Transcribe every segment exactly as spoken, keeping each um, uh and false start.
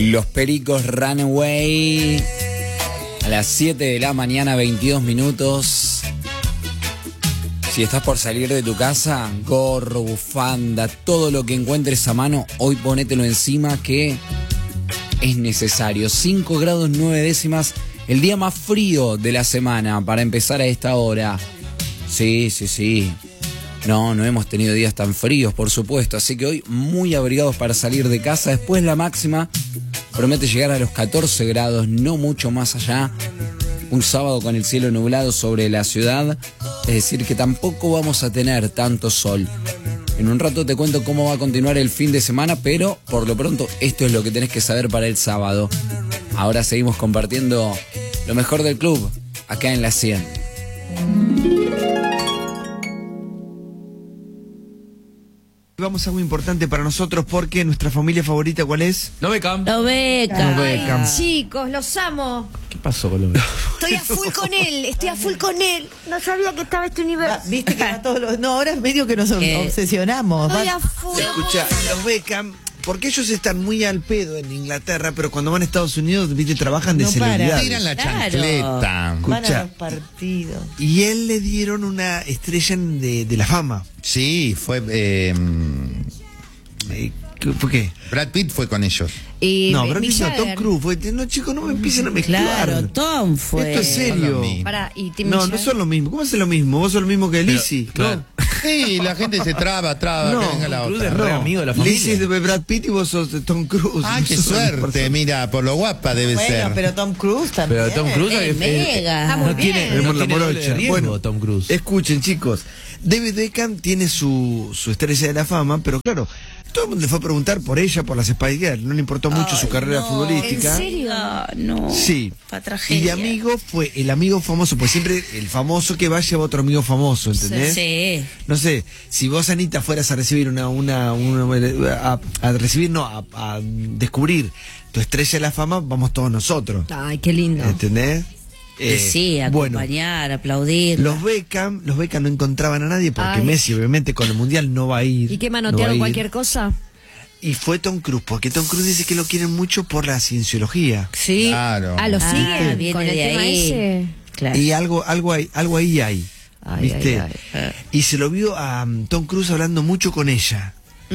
Los Pericos Runaway a las siete de la mañana, veintidós minutos. Si estás por salir de tu casa, gorro, bufanda, todo lo que encuentres a mano, hoy ponételo encima que es necesario. cinco grados nueve décimas, el día más frío de la semana para empezar a esta hora. Sí, sí, sí. No, no hemos tenido días tan fríos, por supuesto. Así que hoy muy abrigados para salir de casa. Después la máxima promete llegar a los catorce grados, no mucho más allá. Un sábado con el cielo nublado sobre la ciudad. Es decir, que tampoco vamos a tener tanto sol. En un rato te cuento cómo va a continuar el fin de semana, pero por lo pronto esto es lo que tenés que saber para el sábado. Ahora seguimos compartiendo lo mejor del club, acá en la cien. Vamos a algo importante para nosotros porque nuestra familia favorita, ¿cuál es? Los Beckham. Los Beckham. Los Beckham. Chicos, los amo. ¿Qué pasó con los Beckham? Estoy a full con él, estoy a full con él. No sabía que estaba este universo. Ah, Viste que va todos los... No, ahora es medio que nos ¿Qué? obsesionamos. Estoy Va- a full. Escucha, los Beckham, porque ellos están muy al pedo en Inglaterra, pero cuando van a Estados Unidos, viste, trabajan de No para. celebridades. Tiran la Claro. chancleta. Van a Escucha, los partidos. y él le dieron una estrella de, de la fama. Sí, fue... Eh, Eh, ¿qué- ¿Por qué? Brad Pitt fue con ellos. Y No, pero Mick no, Tom Jagger. Cruise. Fue, no, chicos, no me empiecen a mezclar. Claro, Tom fue. Esto es Son serio. los mismos. Pará, y Tim No, Mick no Jagger. son lo mismo. ¿Cómo es lo mismo? Vos sos lo mismo que Lizzie. Claro. Sí, la gente se traba, traba, No, que venga la Tom otra. Cruise es re amigo de la familia. Lizzie es de Brad Pitt y vos sos de Tom Cruise. Ay, qué Sos una suerte, persona- mira, por lo guapa debe Bueno, ser. pero Tom Cruise también. Pero Tom Cruise Eh, es, mega. Está muy no bien. tiene, Tenemos no la tiene doble morocha. riesgo, Bueno, Tom Cruise. Escuchen, chicos. David Beckham tiene su, su estrella de la fama, pero claro, todo el mundo le fue a preguntar por ella, por las Spice Girls. No le importó mucho su carrera no, futbolística. ¿En serio? No. Sí. Fue Y tragedia. de amigo fue el amigo famoso, pues siempre el famoso que va lleva otro amigo famoso, ¿entendés? Sí. No sé, si vos, Anita, fueras a recibir una, una, una- a, a recibir, no, a, a descubrir tu estrella de la fama, vamos todos nosotros. Ay, qué lindo. ¿Entendés? Y Eh, sí, bueno, acompañar, aplaudir. los Beckham, los Beckham no encontraban a nadie porque Ay. Messi, obviamente, con el Mundial no va a ir. ¿Y qué no va a manotearon ir. cualquier cosa? Y fue Tom Cruise, porque Tom Cruise dice que lo quieren mucho por la cienciología. Sí. Claro. Ah, lo Ah, siguen viene con el de tema ahí. ese. Claro. Y algo, algo, hay, algo ahí hay. Ay, ¿Viste? ay, ay. Y se lo vio a um, Tom Cruise hablando mucho con ella.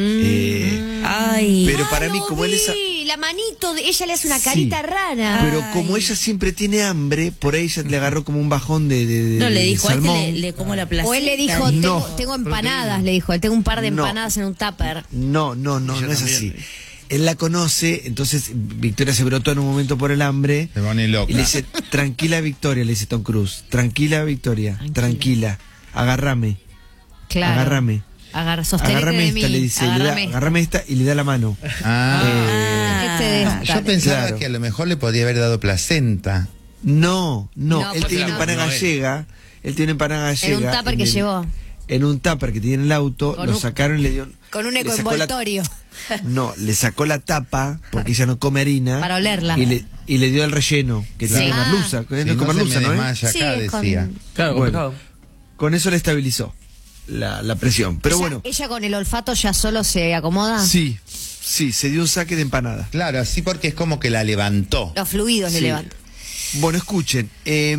Eh, Ay. pero para Ah, mí, lo como él es... a- vi, la manito, de ella le hace una Sí. carita rara. Pero Ay. como ella siempre tiene hambre, por ahí ella le agarró como un bajón de, de, de- no, le de dijo a este salmón. le, le como la placenta. O él le dijo, No. tengo, tengo empanadas, le dijo, él tengo un par de No. empanadas en un tupper. No, no, no, no es así. Él la conoce, entonces Victoria se brotó en un momento por el hambre. Se pone loca. Y le dice, tranquila Victoria, le dice Tom Cruise. Tranquila Victoria, tranquila. Agárrame, Claro. agárrame. Agarra, sostenete Agárrame de esta, mí. le dice. Le da, Agárrame. agárrame esta y le da la mano. Ah, Este de Ah, esta. yo pensaba Claro. que a lo mejor le podía haber dado placenta. No, no, No, él porque tiene una no. empanada No, él. gallega. Él tiene una empanada gallega. En un tupper que el- llevó. En un tupper que tiene en el auto, Con lo un- sacaron y le dio... Con un le sacó la- ecoenvoltorio. No, le sacó la tapa, porque ella no come harina. Para olerla. Y le, y le dio el relleno, que tiene Sí. una Ah. merluza. que Si no es no con se merluza, me ¿no? eh? desmaya Sí, acá, es con- decía. Claro, Bueno. complicado. Con eso le estabilizó la, la presión. Pero ella, bueno, ella con el olfato ya solo se acomoda. sí, sí, se dio un saque de empanada. Claro, así porque es como que la levantó. Los fluidos Sí. le levantan. Bueno, escuchen.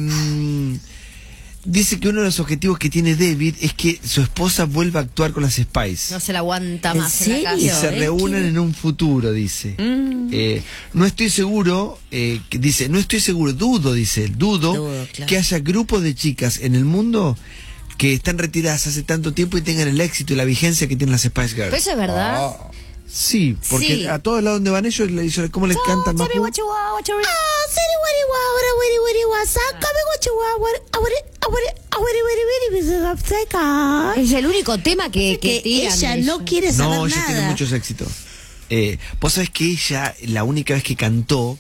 em, dice que uno de los objetivos que tiene David es que su esposa vuelva a actuar con las Spice. No se la aguanta ¿En más en la serio? Y casa. se ¿eh? reúnan en un futuro, dice. Mm. Eh, no estoy seguro, eh, que dice, no estoy seguro, dudo, dice, dudo, Dudo, claro. que haya grupos de chicas en el mundo que están retiradas hace tanto tiempo y tengan el éxito y la vigencia que tienen las Spice Girls. Pero eso es verdad. Oh. Sí, porque Sí. a todos lados donde van ellos, le dicen, ¿cómo les cantan más? Tell me what you want, what you want. Ah, say what you want, what you- what you- what you want, son. Tell me what you want, what- I want it, I want it, I want it, what you want it, because I'm sick of- Es el único tema que, que que tiran ella ellos. no quiere saber No, ella nada. tiene muchos éxitos. Eh, vos sabés que ella, la única vez que cantó,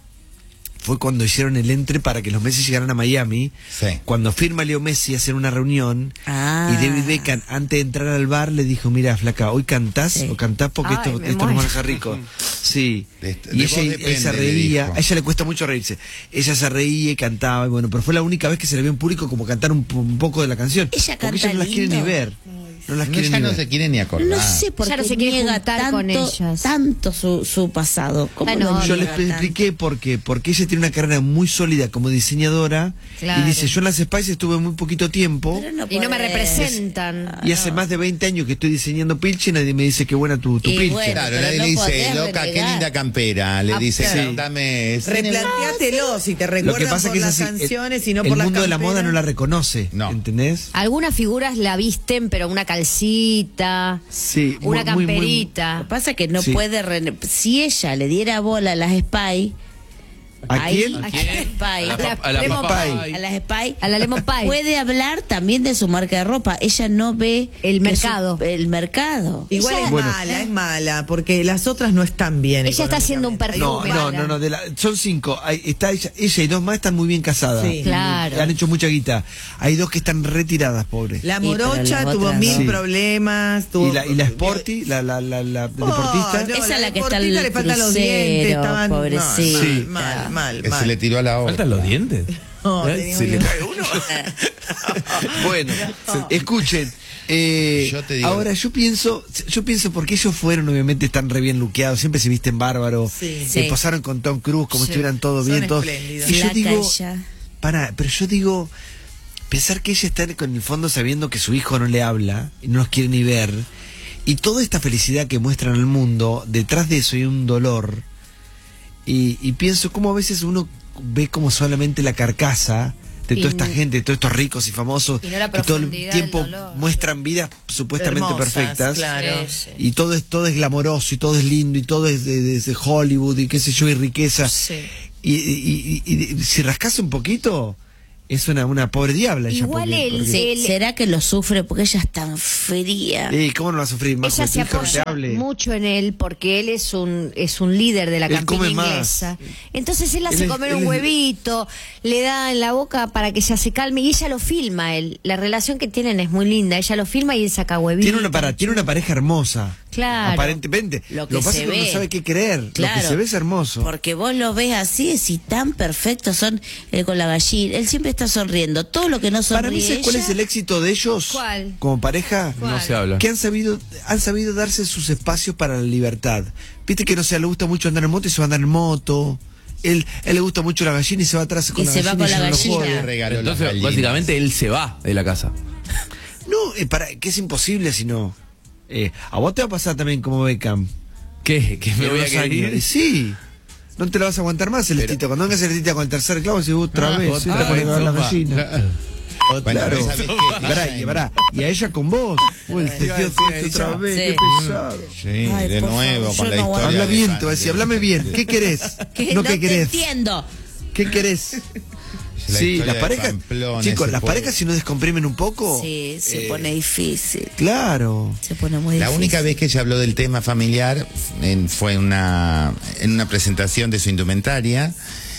fue cuando hicieron el entre para que los Messi llegaran a Miami. Sí. Cuando firma Leo Messi a hacer una reunión, Ah. y David Beckham, antes de entrar al bar, le dijo, mira, flaca, hoy cantás Sí. o cantás porque Ay, esto, me esto nos muero. va a hacer rico. Sí. De- de y vos ella, depende, ella se le reía, dijo. a ella le cuesta mucho reírse. Ella se reía y cantaba, y bueno, pero fue la única vez que se le vio en público como cantar un, un poco de la canción. Ella porque canta ella no las quiere ni lindo. ver. No las No, quiere ya ni no ver. se quiere ni acordar. No sé por Ya qué no se quiere niega juntar tanto, con ellas. tanto su, su pasado. ¿Cómo Ah, no, lo Yo niega les tanto? expliqué por qué. Porque ella tiene una carrera muy sólida como diseñadora. Claro. Y dice, yo en las Spice estuve muy poquito tiempo. Pero no Y no me podés. representan. Y hace más de veinte años que estoy diseñando pilche y nadie me dice qué buena tu, tu Y pilche. bueno, Claro, pero nadie no le dice, podés loca, qué renegar. linda campera. Le Ah, dice, claro. dame. Replanteátelo si te Lo recuerdan que pasa por que es las así, el- canciones y no el por las mundo de la camperas. moda no la reconoce, No. ¿entendés? Algunas figuras la visten, pero una calcita, Sí, una muy, muy, muy- camperita. Lo que pasa es que no Sí. puede... rene- Si ella le diera bola a las Spy... ¿A ahí- quién? A las Spy. A la pa- a la Lemon papá. pie. A las Spy. A la Lemon Pie. Puede hablar también de su marca de ropa. Ella no ve... El que mercado. su- el mercado. Igual Ella- es Bueno. mala, es mala, porque las otras no están bien. Ella está haciendo un económicamente. No, perfume. no, Mala. no, no, de la- son cinco. Hay- está ella, ella y dos más están muy bien casadas. Sí. Claro. Han hecho mucha guita. Hay dos que están retiradas, pobre. La Sí, pero morocha las tuvo otras mil no. Sí. problemas. Tuvo... Y la, y la Sporty, la, la, la, la Oh, deportista. no, Esa la es la que está deportista al le faltan los crucero, dientes. Estaban no, pobrecita. Sí. mal, mal, Que mal. se le tiró a la obra. ¿Faltan los dientes? No, ¿Eh? tenía ¿Se un- le cae uno? Bueno, escuchen. eh, Yo te digo- ahora yo pienso, yo pienso porque ellos fueron, obviamente están re bien luqueados, siempre se visten bárbaro, Sí. se Sí. posaron con Tom Cruise como Sí. si estuvieran todo Son bien, todos. espléndidos. Y yo Flaca digo, ella. para, pero yo digo, pensar que ella está con el fondo sabiendo que su hijo no le habla y no los quiere ni ver, y toda esta felicidad que muestran al mundo, detrás de eso hay un dolor. Y, y pienso cómo a veces uno ve como solamente la carcasa de toda Y- esta gente, de todos estos ricos y famosos, Y no la que todo el profundidad tiempo del dolor. muestran vidas supuestamente Hermosas, perfectas. claro. Sí, sí. Y todo es, todo es glamoroso y todo es lindo y todo es de, de- de Hollywood y qué sé yo, y riqueza. Sí. Y, y- y- y- y si rascas un poquito, es una, una pobre diabla ella. Igual porque- él- porque- Sí, Él- ¿será que lo sufre porque ella es tan fría? Eh, ¿cómo no va a sufrir más? Ella se apoya mucho en él porque él es un es un líder de la Él campiña come más. inglesa. Entonces él hace Él es- comer él un es- huevito, le da en la boca para que ella se calme y ella lo filma. Él. La relación que tienen es muy linda. Ella lo filma y él saca huevito. Tiene una, para, tiene una pareja hermosa. Claro. Aparentemente. Lo Lo que que pasa se es que uno ve. no sabe qué creer. Claro, Lo que se ve es hermoso. Porque vos lo ves así, es y tan perfectos son eh, con la gallina. Él siempre está sonriendo. Todo lo que no sonríe Para mí, ¿sabes cuál ella, es el éxito de ellos ¿Cuál? como pareja? No se habla. Que han sabido, han sabido darse sus espacios para la libertad. Viste que no sé, le gusta mucho andar en moto y se va a andar en moto. Él, él le gusta mucho la gallina y se va atrás con Y la se va gallina. con la ella no lo gallina. jode. Le regaló las Entonces, gallinas. básicamente, él se va de la casa. No, eh, para, que es imposible si no. Eh, a vos te va a pasar también como Beckham. ¿Qué? ¿Que me En voy a unos años. querer Y ir? Sí. No te la vas a aguantar más, Celestita. Cuando venga Celestita con el tercer clavo, si otra Ah, vez, otra sí, te pone vez, a la sopa. gallina. Bueno, Claro. pero ¿sabés qué? Y pará, y pará. Y a ella con vos. Uy, te dio otra vez, Sí. qué pesado. Sí, Ay, de por nuevo favor, con yo la no historia. Habla de bien, Fanny. te voy a decir, hablame bien. ¿Qué querés? que No, no ¿qué te querés? entiendo. ¿Qué querés? La Sí, historia las de parejas, Pamplona, chicos, ese las pueblo. parejas si no descomprimen un poco. Sí, se eh, pone difícil. Claro. Se pone muy La difícil. única vez que ella habló del tema familiar en- fue una, en una presentación de su indumentaria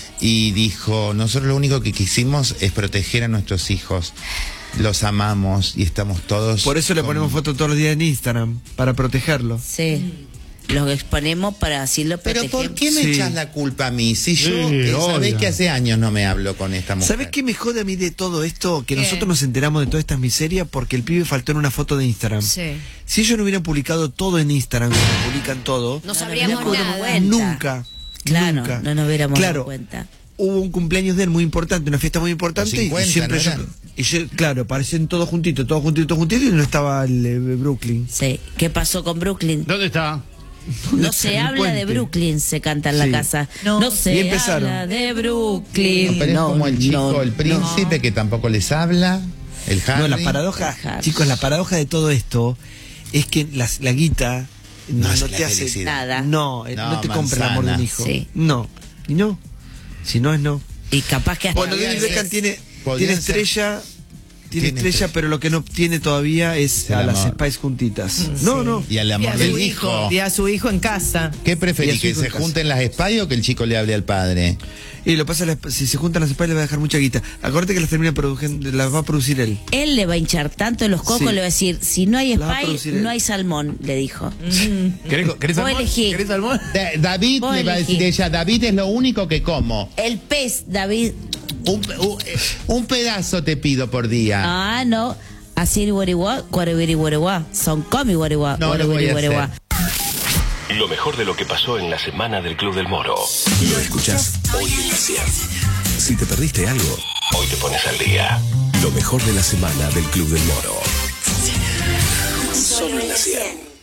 y dijo, nosotros lo único que quisimos es proteger a nuestros hijos. Los amamos y estamos todos... Por eso le con- ponemos fotos todos los días en Instagram, para protegerlo. Sí. Los exponemos para así lo Pero protegemos. ¿por qué me Sí. echas la culpa a mí? Si yo, Sí, eh, sabés obvio. que hace años no me hablo con esta mujer. ¿Sabes qué me jode a mí de todo esto? Que ¿Qué? nosotros nos enteramos de todas estas miserias porque el pibe faltó en una foto de Instagram. Sí. Si ellos no hubieran publicado todo en Instagram, como publican todo, No sabríamos nos hubiéramos nada. dado cuenta. nunca. Claro, nunca. no nos hubiéramos Claro, dado cuenta. Hubo un cumpleaños de él muy importante, una fiesta muy importante, Los cincuenta, y siempre ¿no yo, eran? y yo- claro, aparecían todos juntitos, todos juntitos, todos juntitos, y no estaba el eh, Brooklyn. Sí. ¿Qué pasó con Brooklyn? ¿Dónde está? No se En el habla de puente. Brooklyn, se canta en la Sí. casa. No. No, se Y empezaron. habla de No, Brooklyn. pero es No, como el chico, no, el príncipe, que tampoco les habla, el Harry. No, la paradoja, Harry. chicos, la paradoja de todo esto es que la, la guita no, No hace no la te hace felicidad. Nada. No, eh, no, No, te compra el amor de un manzana. hijo. Sí. No, y no. Si no es no. Y capaz que hasta Bueno, Podrían David ser- Beckham tiene, podrían tiene ser- estrella, tiene Tiene estrella, estrella. pero lo que no tiene todavía es El a las amor. Spice juntitas. No, no. Y al Y amor a del su hijo. hijo. Y a su hijo en casa. ¿Qué Y preferís, a su que hijo se en casa. junten las Spy o que el chico le hable al padre? Y lo pasa, las- si se juntan las Spice le va a dejar mucha guita. Acuérdate que las termina produciendo, las va a producir él. él le va a hinchar tanto en los cocos, Sí. le va a decir, si no hay La va a Spy, producir él. no hay salmón, le dijo. ¿Querés, querés Vos salmón? elegí. ¿Querés salmón? Da- David Vos le va a decir elegí. ella, David es lo único que como. El pez, David. Un, un- un pedazo te pido por día. Ah, no. Así guareguá, guareveri guareguá. Son comi guareguá, No lo voy guareveri a guareguá. Lo mejor de lo que pasó en la semana del Club del Moro. Lo escuchás hoy en la cien. Si te perdiste algo, Hoy te pones al día. lo mejor de la semana del Club del Moro. Solo en la cien.